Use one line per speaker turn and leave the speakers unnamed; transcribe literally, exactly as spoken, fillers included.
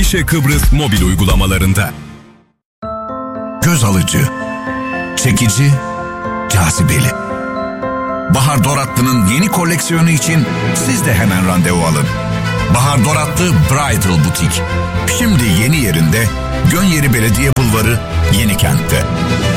Ayşe Kıbrıs mobil uygulamalarında.
Göz alıcı, çekici, cazibeli. Bahar Doratlı'nın yeni koleksiyonu için siz de hemen randevu alın. Bahar Doratlı Bridal Butik. Şimdi yeni yerinde, Gönyeri Belediye Bulvarı, Yenikent'te.